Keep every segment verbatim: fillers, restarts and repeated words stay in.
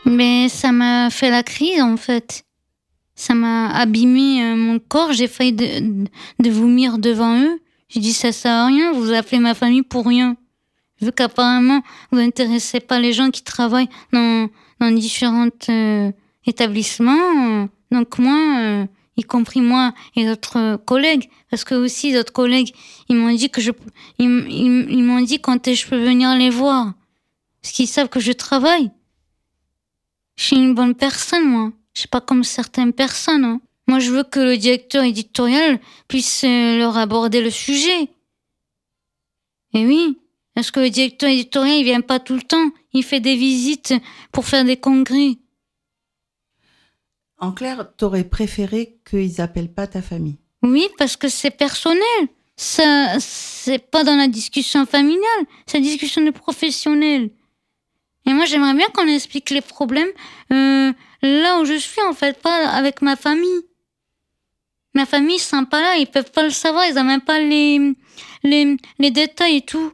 Mais ça m'a fait la crise, en fait. Ça m'a abîmé euh, mon corps. J'ai failli de, de vomir devant eux. J'ai dit, ça sert à rien, vous appelez ma famille pour rien. Vu qu'apparemment, vous n'intéressez pas les gens qui travaillent dans, dans différents euh, établissements. euh, donc moi, euh, y compris moi et d'autres euh, collègues, parce que aussi d'autres collègues, ils m'ont dit que je, ils, m- ils, m- ils m'ont dit quand est-ce que je peux venir les voir. Parce qu'ils savent que je travaille. Je suis une bonne personne, moi. Je suis pas comme certaines personnes, hein. Moi, je veux que le directeur éditorial puisse euh, leur aborder le sujet. Et oui, parce que le directeur éditorial, il vient pas tout le temps. Il fait des visites pour faire des congrès. En clair, t'aurais préféré qu'ils appellent pas ta famille. Oui, parce que c'est personnel. Ça, c'est pas dans la discussion familiale. C'est la discussion de professionnels. Et moi, j'aimerais bien qu'on explique les problèmes euh, là où je suis, en fait, pas avec ma famille. Ma famille, ils sont pas là, ils peuvent pas le savoir, ils ont même pas les, les, les détails et tout.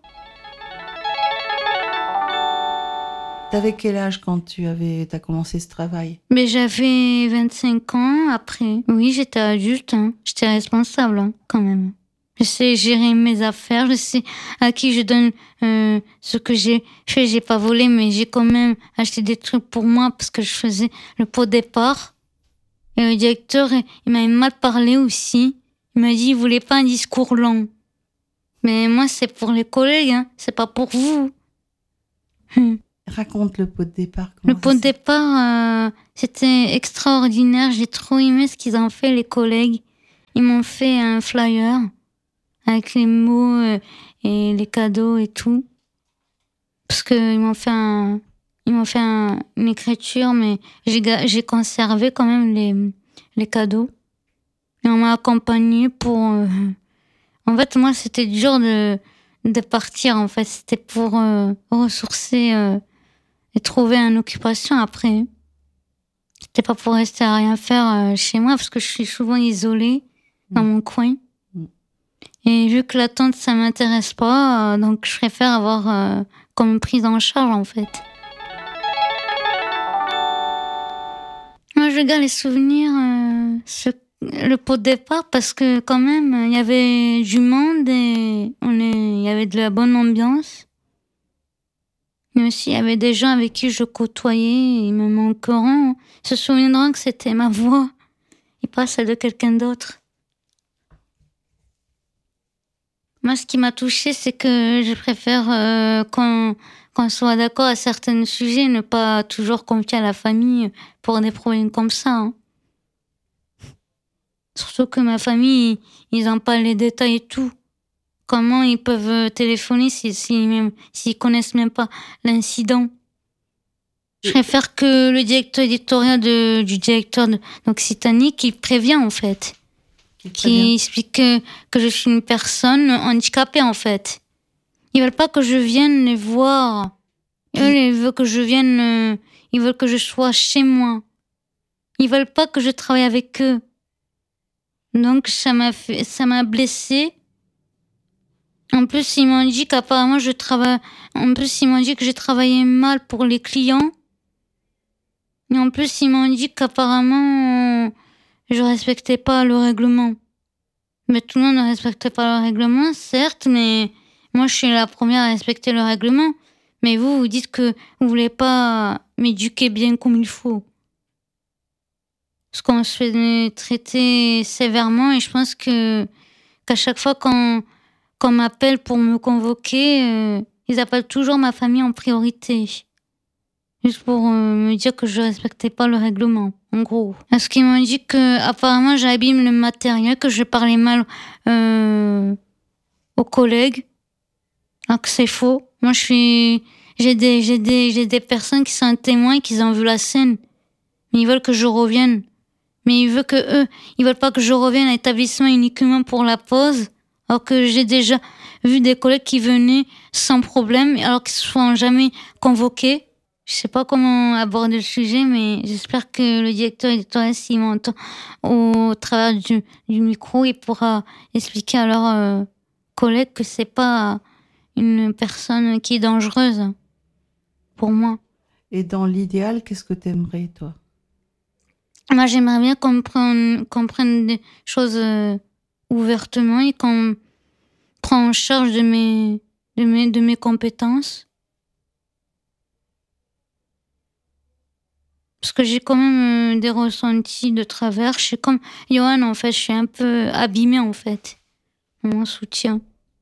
T'avais quel âge quand tu avais, t'as commencé ce travail? Mais j'avais vingt-cinq ans après. Oui, j'étais adulte, hein. J'étais responsable, hein, quand même. Je sais gérer mes affaires, je sais à qui je donne euh, ce que j'ai fait. J'ai pas volé, mais j'ai quand même acheté des trucs pour moi parce que je faisais le pot de départ. Et le directeur, il m'avait mal parlé aussi. Il m'a dit, il voulait pas un discours long. Mais moi, c'est pour les collègues, hein. C'est pas pour vous. Hum. Raconte le pot de départ. Le Comment pot ça de s'est- départ, euh, c'était extraordinaire. J'ai trop aimé ce qu'ils ont fait, les collègues. Ils m'ont fait un flyer avec les mots euh, et les cadeaux et tout. Parce qu'ils m'ont fait un, ils m'ont fait un- une écriture, mais j'ai, ga- j'ai conservé quand même les, les cadeaux. Et on m'a accompagné pour. euh, En fait, moi, c'était dur de, de partir. En fait, c'était pour euh, ressourcer euh, et trouver une occupation après. C'était pas pour rester à rien faire euh, chez moi parce que je suis souvent isolée dans Mm. mon coin. Mm. Et vu que l'attente, ça m'intéresse pas, euh, donc je préfère avoir euh, comme une prise en charge en fait. Moi, je garde les souvenirs, euh, ce- le pot de départ parce que quand même, il y avait du monde et on est, il y avait de la bonne ambiance. Mais aussi, il y avait des gens avec qui je côtoyais, ils me manqueront, se souviendront que c'était ma voix et pas celle de quelqu'un d'autre. Moi, ce qui m'a touchée, c'est que je préfère euh, qu'on qu'on soit d'accord à certains sujets, ne pas toujours confier à la famille pour des problèmes comme ça, hein. Surtout que ma famille, ils n'ont pas les détails et tout. Comment ils peuvent téléphoner si, si même, s'ils connaissent même pas l'incident? Je préfère que le directeur éditorial de, du directeur de- d'Occitanie qui prévient en fait, Qu'il qui prévient. explique que, que je suis une personne handicapée en fait. Ils veulent pas que je vienne les voir. Eux, ils veulent que je vienne, euh, ils veulent que je sois chez moi. Ils veulent pas que je travaille avec eux. Donc ça m'a fait, ça m'a blessée. En plus, ils m'ont dit qu'apparemment je travaille. En plus, ils m'ont dit que j'ai travaillé mal pour les clients. Et en plus, ils m'ont dit qu'apparemment euh, je respectais pas le règlement. Mais tout le monde ne respecte pas le règlement, certes, mais moi je suis la première à respecter le règlement. Mais vous, vous dites que vous voulez pas m'éduquer bien comme il faut. Parce qu'on se fait traiter sévèrement et je pense que qu'à chaque fois qu'on qu'on m'appelle pour me convoquer, euh, ils appellent toujours ma famille en priorité. Juste pour euh, me dire que je respectais pas le règlement, en gros. Parce qu'ils m'ont dit que apparemment j'abîme le matériel, que je parlais mal euh, aux collègues. Alors que c'est faux. Moi, je suis, j'ai des, j'ai des, j'ai des personnes qui sont témoins qui ont vu la scène. Mais ils veulent que je revienne. Mais ils veulent que eux, ils veulent pas que je revienne à l'établissement uniquement pour la pause. Alors que j'ai déjà vu des collègues qui venaient sans problème, alors qu'ils se sont jamais convoqués. Je sais pas comment aborder le sujet, mais j'espère que le directeur éditorial, s'il m'entend au travers du, du micro, il pourra expliquer à leurs euh, collègues que c'est pas une personne qui est dangereuse pour moi. Et dans l'idéal, qu'est-ce que tu aimerais, toi? Moi, j'aimerais bien qu'on me prenne, qu'on prenne des choses euh, ouvertement et qu'on prend en charge de mes, de mes, de mes compétences. Parce que j'ai quand même euh, des ressentis de travers. Je suis comme Johan, en fait, je suis un peu abîmée, en fait, dans mon soutien.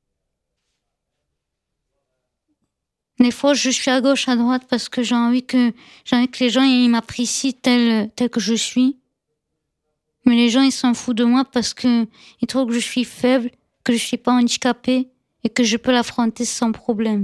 Des fois, je suis à gauche, à droite, parce que j'ai envie que, j'ai envie que les gens ils m'apprécient tel, tel que je suis. Mais les gens, ils s'en foutent de moi parce que ils trouvent que je suis faible, que je suis pas handicapée et que je peux l'affronter sans problème.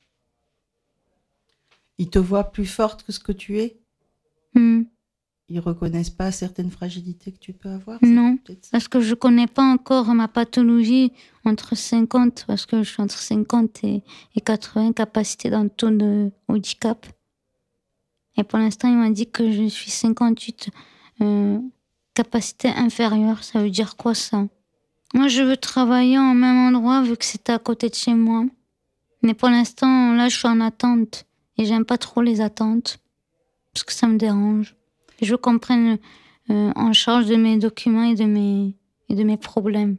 Ils te voient plus forte que ce que tu es? Hmm. Ils reconnaissent pas certaines fragilités que tu peux avoir? Non, C'est peut-être ça. parce que je connais pas encore ma pathologie entre cinquante, parce que je suis entre cinquante et, et quatre-vingts capacités dans le taux de handicap. Et pour l'instant, il m'a dit que je suis cinquante-huit euh, capacité inférieure. Ça veut dire quoi ça? Moi, je veux travailler en même endroit vu que c'est à côté de chez moi. Mais pour l'instant, là, je suis en attente. Et j'aime pas trop les attentes. Parce que ça me dérange. Et je veux qu'on me prenne euh, en charge de mes documents et de mes, et de mes problèmes.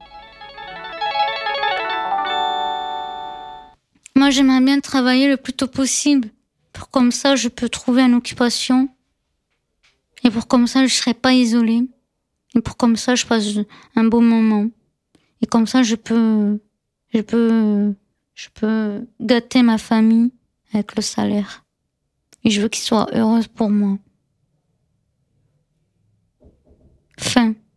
Moi, j'aimerais bien travailler le plus tôt possible. Pour comme ça, je peux trouver une occupation. Et pour comme ça, je serai pas isolée. Et pour comme ça, je passe un beau moment. Et comme ça, je peux, je peux, je peux gâter ma famille avec le salaire. Et je veux qu'ils soient heureux pour moi. Fin.